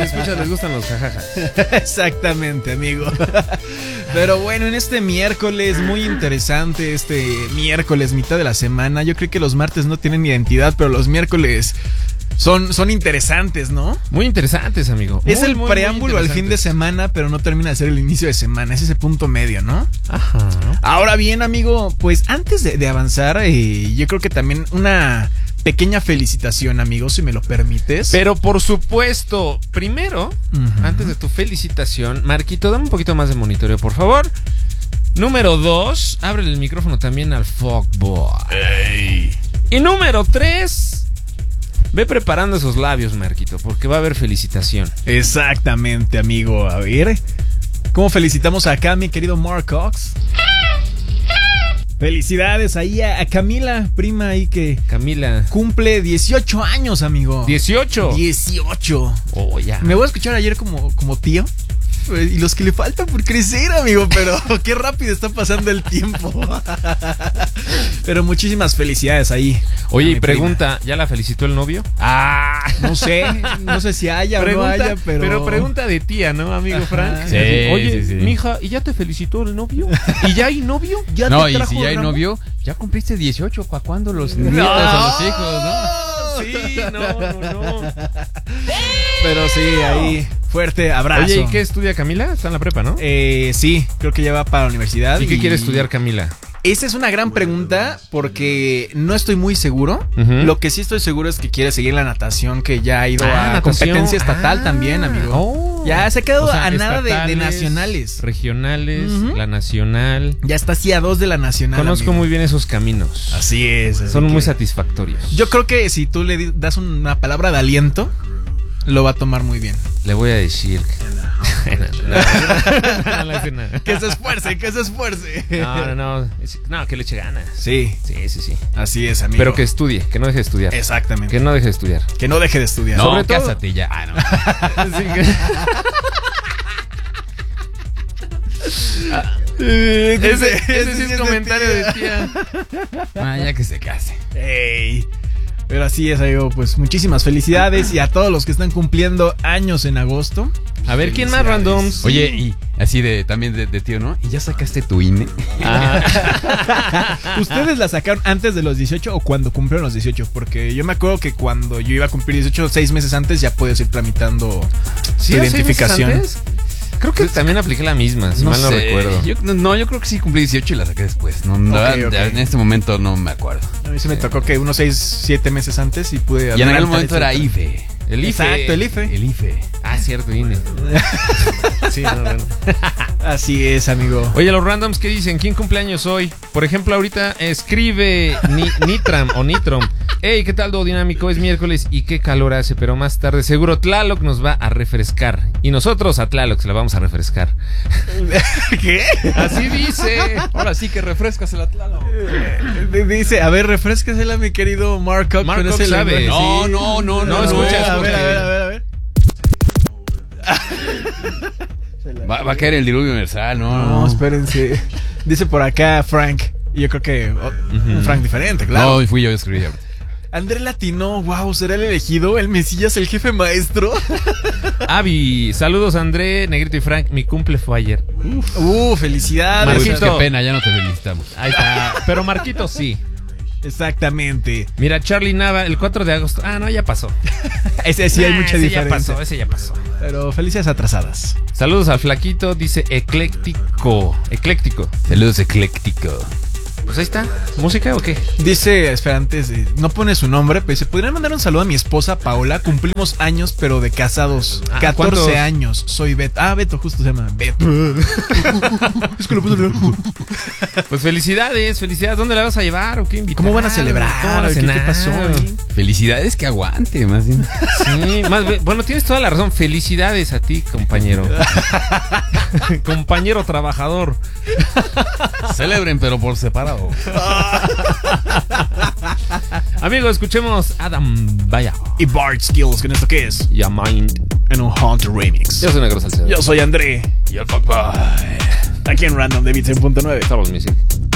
escuchas les gustan los jajajas. Exactamente, amigo. Pero bueno, en este miércoles muy interesante, miércoles, mitad de la semana. Yo creo que los martes no tienen identidad, pero los miércoles son interesantes, ¿no? Muy interesantes, amigo. Es el preámbulo al fin de semana, pero no termina de ser el inicio de semana. Es ese punto medio, ¿no? Ajá. Ahora bien, amigo, pues antes de avanzar, yo creo que también una pequeña felicitación, amigo, si me lo permites. Pero por supuesto, primero, antes de tu felicitación, Marquito, dame un poquito más de monitoreo, por favor. Número 2, ábrele el micrófono también al Fuckboy. Ey. Y número 3, ve preparando esos labios, Marquito, porque va a haber felicitación. Exactamente, amigo. A ver, ¿cómo felicitamos acá, mi querido Mark Cox? Felicidades ahí a Camila, prima ahí que Camila cumple 18 años, amigo. 18. 18. Oh, ya. Me voy a escuchar ayer como tío. Y los que le faltan por crecer, amigo, pero qué rápido está pasando el tiempo. Pero muchísimas felicidades ahí. Oye, y pregunta, ¿ya la felicitó el novio? No sé si haya pregunta, o no haya, pero pregunta de tía, ¿no, amigo Frank? Sí, oye, sí. mija, ¿y ya te felicitó el novio? ¿Y ya hay novio? ¿Ya no, te y trajo si ya hay ramo? novio, ya cumpliste 18, ¿para cuándo los nietos o los hijos, no? Sí, no. Pero sí, ahí, fuerte abrazo. Oye, ¿y qué estudia Camila? Está en la prepa, ¿no? Sí, creo que ya va para la universidad. ¿Y qué quiere estudiar Camila? Esa es una gran pregunta porque no estoy muy seguro. Lo que sí estoy seguro es que quiere seguir la natación, que ya ha ido a natación. competencia estatal también, amigo. Oh. Ya se ha quedado O sea, a nada de estatales, nacionales. Regionales, la nacional. Ya está así a 2 de la nacional. Conozco amigo. muy bien esos caminos. Así es. Son muy satisfactorios. Yo creo que si tú le das una palabra de aliento, lo va a tomar muy bien. Le voy a decir Que se esfuerce. No, que le eche ganas. Sí, Sí. así es, amigo. Pero que estudie, que no deje de estudiar. Exactamente. Que no deje de estudiar. Que no deje de estudiar. No, Sobre todo- cásate ya. No. Así que- ese sí es comentario de tía. Ya que se case. Ey. Pero así es, amigo. Pues muchísimas felicidades y a todos los que están cumpliendo años en agosto. A ver, ¿quién más Felicidades. randoms? Oye, y así también de tío, ¿no? ¿Y ya sacaste tu INE? ¿Ustedes la sacaron antes de los 18 o cuando cumplieron los 18? Porque yo me acuerdo que cuando yo iba a cumplir 18, 6 meses antes, ya puedes ir tramitando ¿Sí, tu 6 identificación. meses antes? Creo que también apliqué la misma, si mal no recuerdo. Yo creo que sí cumplí 18 y la saqué después. No, Ok. En este momento no me acuerdo. A mí se me tocó que unos 6, 7 meses antes y pude... Y en aquel adelantar momento ese- era IFE. El IFE. Exacto, el IFE. El IFE. Ah, cierto, INE. Sí, no. Así es, amigo. Oye, los randoms, ¿qué dicen? ¿Quién cumpleaños hoy? Por ejemplo, ahorita escribe Nitram o Nitrom. Hey, ¿qué tal, dúo dinámico? Es miércoles y qué calor hace, pero más tarde seguro Tlaloc nos va a refrescar. Y nosotros a Tlaloc se la vamos a refrescar. ¿Qué? Así dice. Ahora sí que refrescas el Atlalo. Dice, a ver, refrescasela, mi querido Mark Cox. Mark con Cox ese sabe. lenguaje. No, escucha, A ver. Va a caer el diluvio universal, No, espérense. Dice por acá Frank. Y yo creo que un Frank diferente, claro. No, fui yo que escribí. André Latino, wow, ¿será el elegido? ¿El Mesías, el jefe maestro? Avi, saludos André, Negrito y Frank. Mi cumple fue ayer. Felicidades. Marquito. Qué pena, ya no te felicitamos. Ahí está. Pero Marquito sí. Exactamente. Mira, Charlie Nava, el 4 de agosto. Ah, no, ya pasó. Ese sí hay mucha ese diferencia. Ese ya pasó. Pero felicidades atrasadas. Saludos al flaquito, dice ecléctico. Saludos, ecléctico. Pues ahí está. ¿Música o qué? Dice, espera, antes no pone su nombre, pero dice, ¿podrían mandar un saludo a mi esposa Paola? Cumplimos años, pero de casados. 14 ¿cuántos? años. Soy Beto. Ah, Beto, justo se llama Beto. Es que lo puse Pues felicidades. ¿Dónde la vas a llevar o qué invitar? ¿Cómo van a celebrar? ¿Cómo van a ¿Qué cenar? pasó? Felicidades, que aguante, más bien. Sí, bueno, tienes toda la razón. Felicidades a ti, compañero. Compañero trabajador. Celebren, pero por separado. Amigos, escuchemos Adam Vaya Y Bart Skills, ¿con esto qué es? y a Mind. En un Haunted Remix. Yo soy Negro Salcedo. Yo soy André. Y el papá. Aquí en Random de Beats en .9. Estamos music.